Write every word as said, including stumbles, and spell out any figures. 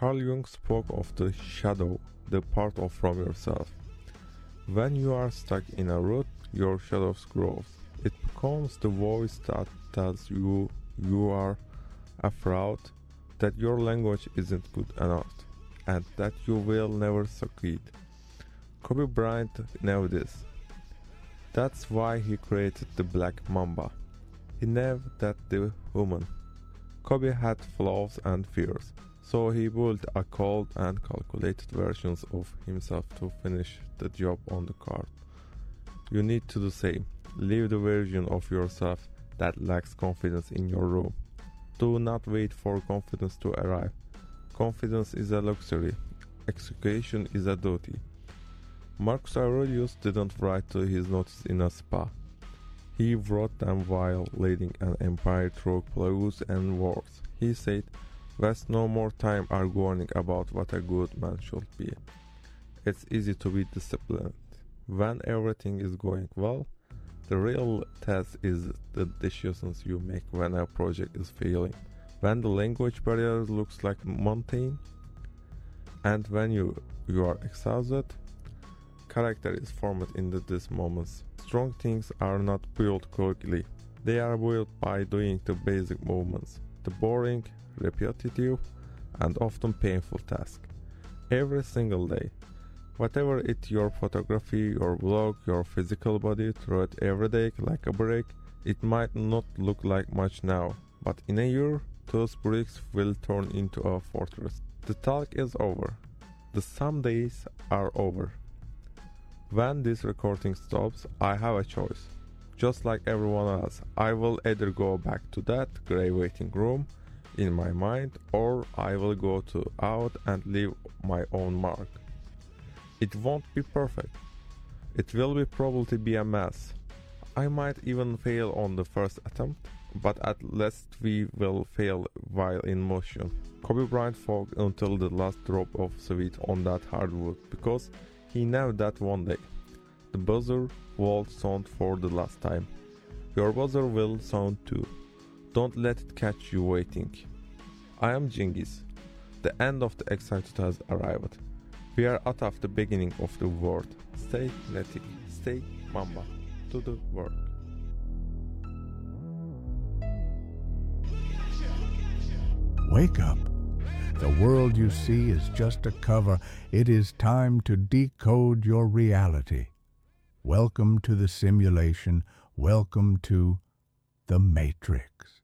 Carl Jung spoke of the shadow, the part of from yourself. When you are stuck in a rut, your shadow grows. It becomes the voice that tells you you are a fraud, that your language isn't good enough, and that you will never succeed. Kobe Bryant knew this. That's why he created the Black Mamba. He knew that the human. Kobe had flaws and fears, so he built a cold and calculated versions of himself to finish the job on the court. You need to do the same. Leave the version of yourself that lacks confidence in your room. Do not wait for confidence to arrive. Confidence is a luxury. Execution is a duty. Marcus Aurelius didn't write his notes in a spa. He wrote them while leading an empire through plows and wars. He said, "Waste no more time arguing about what a good man should be. It's easy to be disciplined. When everything is going well, the real test is the decisions you make when a project is failing. When the language barrier looks like a mountain, and when you, you are exhausted, character is formed in the, these moments. Strong things are not built quickly. They are built by doing the basic movements, the boring, repetitive, and often painful task. Every single day. Whatever it your photography, your blog, your physical body, throw it every day like a brick. It might not look like much now, but in a year, those bricks will turn into a fortress. The talk is over. The some days are over. When this recording stops, I have a choice. Just like everyone else, I will either go back to that grey waiting room in my mind, or I will go to out and leave my own mark. It won't be perfect. It will be probably be a mess. I might even fail on the first attempt, but at least we will fail while in motion. Kobe Bryant fought until the last drop of sweat on that hardwood because he knew that one day the buzzer will sound for the last time. Your buzzer will sound too. Don't let it catch you waiting. I am Cengiz. The end of the excitement has arrived. We are out of the beginning of the world. Stay kinetic, stay Mamba, to the world. Wake up. The world you see is just a cover. It is time to decode your reality. Welcome to the simulation. Welcome to the Matrix.